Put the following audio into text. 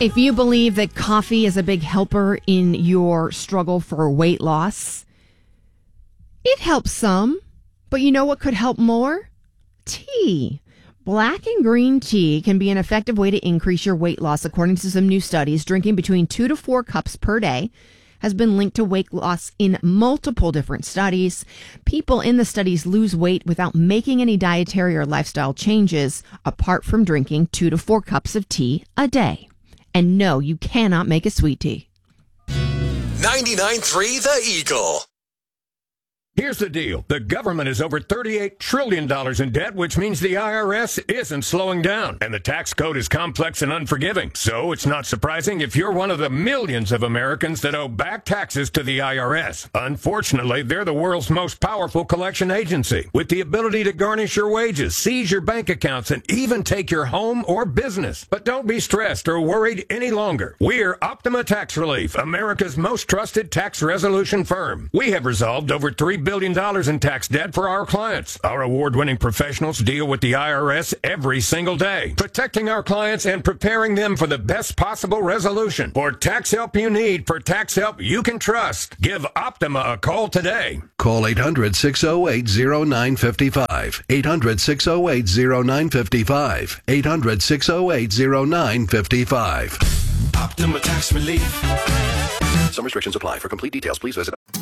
If you believe that coffee is a big helper in your struggle for weight loss, it helps some, but you know what could help more? Tea. Black and green tea can be an effective way to increase your weight loss. According to some new studies, drinking between 2 to 4 cups per day has been linked to weight loss in multiple different studies. People in the studies lose weight without making any dietary or lifestyle changes apart from drinking 2 to 4 cups of tea a day. And no, you cannot make a sweet tea. 99.3 The Eagle. Here's the deal. The government is over $38 trillion in debt, which means the IRS isn't slowing down. And the tax code is complex and unforgiving. So it's not surprising if you're one of the millions of Americans that owe back taxes to the IRS. Unfortunately, they're the world's most powerful collection agency, with the ability to garnish your wages, seize your bank accounts, and even take your home or business. But don't be stressed or worried any longer. We're Optima Tax Relief, America's most trusted tax resolution firm. We have resolved over $3 billion in tax debt for our clients. Our award-winning professionals deal with the IRS every single day, protecting our clients and preparing them for the best possible resolution. For tax help you need, for tax help you can trust, give Optima a call today. Call 800-608-0955. 800-608-0955. 800-608-0955. Optima Tax Relief. Some restrictions apply. For complete details, please visit